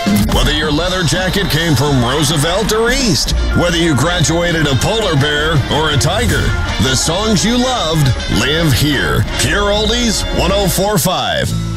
Whether your leather jacket came from Roosevelt or East, whether you graduated a polar bear or a tiger, the songs you loved live here. Pure Oldies 1045.